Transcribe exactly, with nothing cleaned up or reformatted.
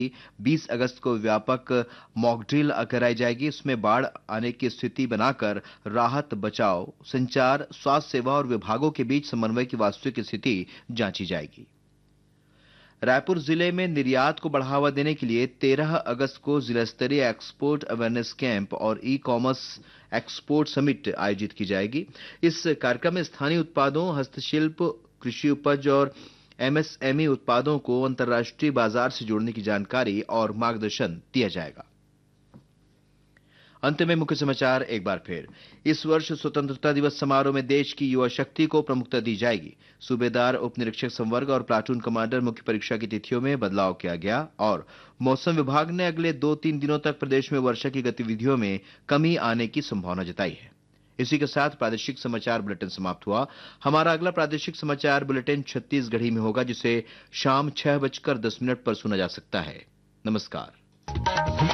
बीस अगस्त को व्यापक मॉक ड्रिल कराई जाएगी। इसमें बाढ़ आने की स्थिति बनाकर राहत, बचाव, संचार, स्वास्थ्य सेवा और विभागों के बीच समन्वय की वास्तविक स्थिति जांची जाएगी। रायपुर जिले में निर्यात को बढ़ावा देने के लिए तेरह अगस्त को जिला स्तरीय एक्सपोर्ट अवेयरनेस कैंप और ई कॉमर्स एक्सपोर्ट समिट आयोजित की जाएगी। इस कार्यक्रम में स्थानीय उत्पादों, हस्तशिल्प, कृषि उपज और एमएसएमई उत्पादों को अंतर्राष्ट्रीय बाजार से जोड़ने की जानकारी और मार्गदर्शन दिया जाएगा। अंत में मुख्य समाचार एक बार फिर। इस वर्ष स्वतंत्रता दिवस समारोह में देश की युवा शक्ति को प्रमुखता दी जाएगी। सूबेदार, उप निरीक्षक संवर्ग और प्लाटून कमांडर मुख्य परीक्षा की तिथियों में बदलाव किया गया। और मौसम विभाग ने अगले दो तीन दिनों तक प्रदेश में वर्षा की गतिविधियों में कमी आने की संभावना जताई है। इसी के साथ प्रादेशिक समाचार बुलेटिन समाप्त हुआ। हमारा अगला प्रादेशिक समाचार बुलेटिन छत्तीसगढ़ी में होगा, जिसे शाम छह बजकर दस मिनट पर सुना जा सकता है। नमस्कार।